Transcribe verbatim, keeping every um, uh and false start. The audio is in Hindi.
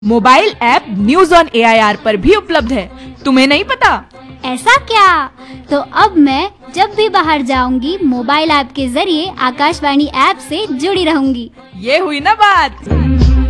Mobile app news on A I R पर भी उपलब्ध है। तुम्हें नहीं पता? ऐसा क्या? तो अब मैं जब भी बाहर जाऊंगी मोबाइल ऐप के जरिए आकाशवाणी ऐप से जुड़ी रहूंगी। ये हुई ना बात।